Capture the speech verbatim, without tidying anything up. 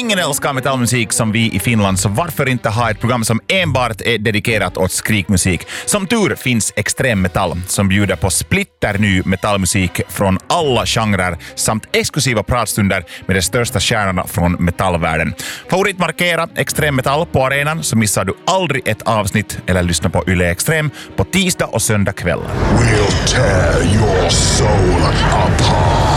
ingen älskar metallmusik som vi i Finland, så varför inte ha ett program som enbart är dedikerat åt skrikmusik? Som tur finns Extrem Metall som bjuder på splitterny metallmusik från alla genrer samt exklusiva pratstunder med de största stjärnorna från metallvärlden. Favoritmarkera Extrem Metall på arenan så missar du aldrig ett avsnitt eller lyssna på Yle Extrem på tisdag och söndag kväll. We'll tear your soul apart.